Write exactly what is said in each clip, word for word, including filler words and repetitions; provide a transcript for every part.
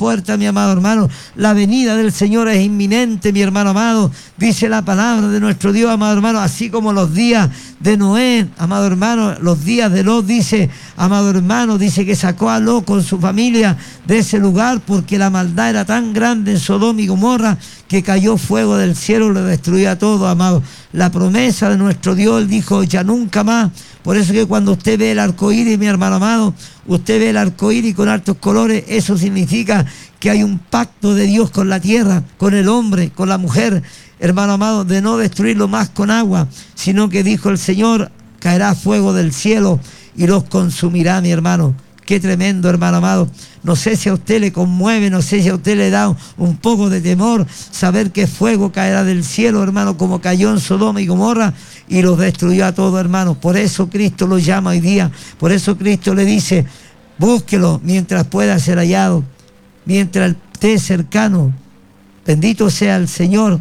puertas, mi amado hermano. La venida del Señor es inminente, mi hermano amado. Dice la palabra de nuestro Dios, amado hermano, así como los días de Noé, amado hermano, los días de Lot, dice, amado hermano, dice que sacó a Lot con su familia de ese lugar porque la maldad era tan grande en Sodoma y Gomorra que cayó fuego del cielo y lo destruía todo, amado. La promesa de nuestro Dios, Él dijo, ya nunca más. Por eso que cuando usted ve el arco iris, mi hermano amado, usted ve el arco iris con altos colores, eso significa que hay un pacto de Dios con la tierra, con el hombre, con la mujer, hermano amado, de no destruirlo más con agua, sino que dijo el Señor, caerá fuego del cielo y los consumirá, mi hermano. Qué tremendo, hermano amado. No sé si a usted le conmueve, no sé si a usted le da un poco de temor saber que fuego caerá del cielo, hermano, como cayó en Sodoma y Gomorra y los destruyó a todos, hermano. Por eso Cristo lo llama hoy día, por eso Cristo le dice, búsquelo mientras pueda ser hallado, mientras esté cercano. Bendito sea el Señor.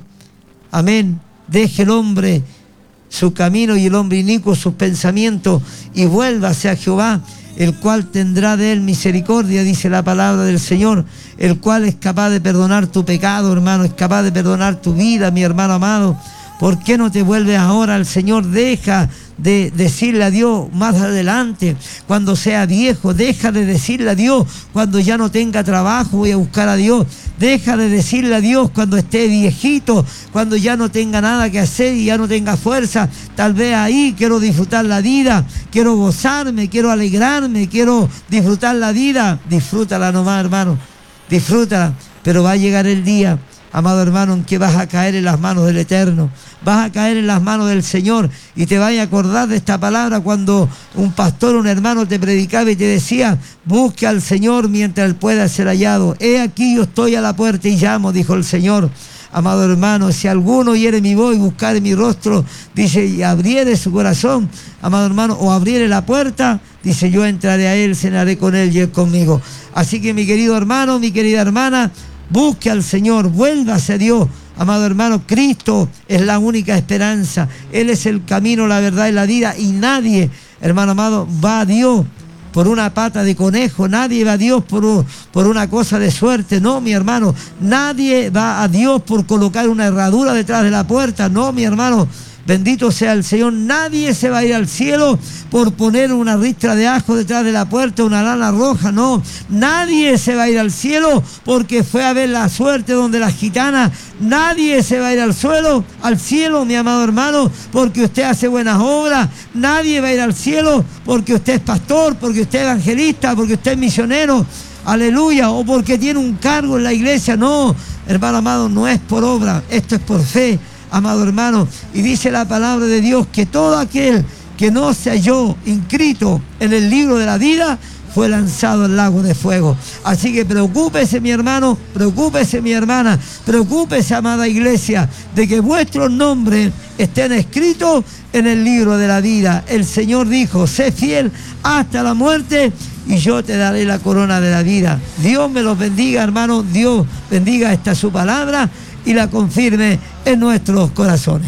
Amén. Deje el hombre su camino y el hombre inicuo sus pensamientos y vuélvase a Jehová, el cual tendrá de él misericordia, dice la palabra del Señor, el cual es capaz de perdonar tu pecado, hermano, es capaz de perdonar tu vida, mi hermano amado. ¿Por qué no te vuelves ahora al Señor? Deja de decirle a Dios más adelante, cuando sea viejo. Deja de decirle a Dios cuando ya no tenga trabajo, voy a buscar a Dios. Deja de decirle a Dios cuando esté viejito, cuando ya no tenga nada que hacer y ya no tenga fuerza. Tal vez ahí quiero disfrutar la vida, quiero gozarme, quiero alegrarme, quiero disfrutar la vida. Disfrútala nomás, hermano, disfrútala, pero va a llegar el día, amado hermano, en que vas a caer en las manos del Eterno, vas a caer en las manos del Señor y te vas a acordar de esta palabra cuando un pastor, un hermano te predicaba y te decía, busque al Señor mientras Él pueda ser hallado. He aquí yo estoy a la puerta y llamo, dijo el Señor. Amado hermano, si alguno oyere mi voz y buscare mi rostro, dice, y abriere su corazón, amado hermano, o abriere la puerta, dice, yo entraré a Él, cenaré con Él y Él conmigo. Así que mi querido hermano, mi querida hermana, busque al Señor, vuélvase a Dios. Amado hermano, Cristo es la única esperanza. Él es el camino, la verdad y la vida. Y nadie, hermano amado, va a Dios por una pata de conejo. Nadie va a Dios por, por una cosa de suerte. No, mi hermano. Nadie va a Dios por colocar una herradura detrás de la puerta. No, mi hermano. Bendito sea el Señor. Nadie se va a ir al cielo por poner una ristra de ajo detrás de la puerta, una lana roja. No, nadie se va a ir al cielo porque fue a ver la suerte donde las gitanas. Nadie se va a ir al suelo, al cielo, mi amado hermano, porque usted hace buenas obras. Nadie va a ir al cielo porque usted es pastor, porque usted es evangelista, porque usted es misionero. Aleluya, o porque tiene un cargo en la iglesia. No, hermano amado, no es por obra, esto es por fe, amado hermano. Y dice la palabra de Dios que todo aquel que no se halló inscrito en el libro de la vida fue lanzado al lago de fuego. Así que preocúpese, mi hermano, preocúpese, mi hermana, preocúpese, amada iglesia, de que vuestros nombres estén escritos en el libro de la vida. El Señor dijo, sé fiel hasta la muerte y yo te daré la corona de la vida. Dios me los bendiga, hermano. Dios bendiga esta su palabra y la confirme en nuestros corazones.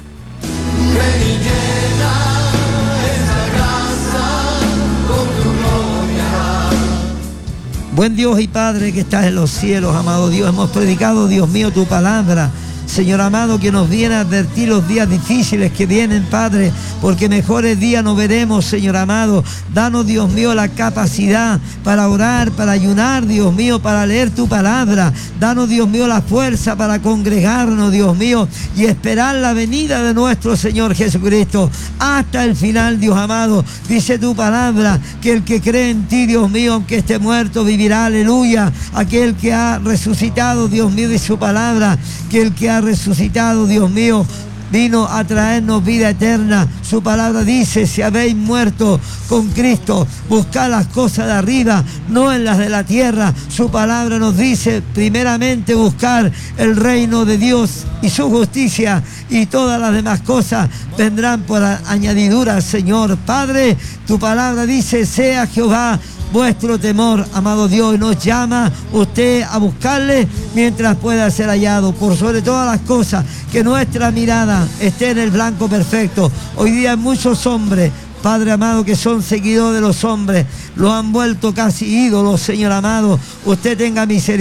Buen Dios y Padre que estás en los cielos, amado Dios, hemos predicado, Dios mío, tu palabra, Señor amado, que nos viene a advertir los días difíciles que vienen, Padre, porque mejores días no veremos, Señor amado. Danos, Dios mío, la capacidad para orar, para ayunar, Dios mío, para leer tu palabra. Danos, Dios mío, la fuerza para congregarnos, Dios mío, y esperar la venida de nuestro Señor Jesucristo hasta el final, Dios amado. Dice tu palabra que el que cree en ti, Dios mío, aunque esté muerto, vivirá, aleluya. Aquel que ha resucitado, Dios mío, de su palabra, que el que ha resucitado, Dios mío, vino a traernos vida eterna. Su palabra dice, si habéis muerto con Cristo, buscad las cosas de arriba, no en las de la tierra. Su palabra nos dice, primeramente buscar el reino de Dios y su justicia, y todas las demás cosas vendrán por añadidura, Señor. Padre, tu palabra dice, sea Jehová vuestro temor, amado Dios, y nos llama usted a buscarle mientras pueda ser hallado. Por sobre todas las cosas, que nuestra mirada esté en el blanco perfecto. Hoy día muchos hombres, Padre amado, que son seguidores de los hombres, lo han vuelto casi ídolos, Señor amado. Usted tenga misericordia.